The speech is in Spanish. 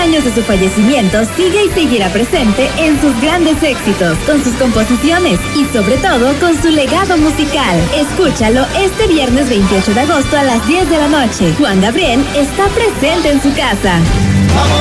años de su fallecimiento sigue y seguirá presente en sus grandes éxitos, con sus composiciones y sobre todo con su legado musical. Escúchalo este viernes 28 de agosto a las 10 de la noche. Juan Gabriel está presente en su casa. Vamos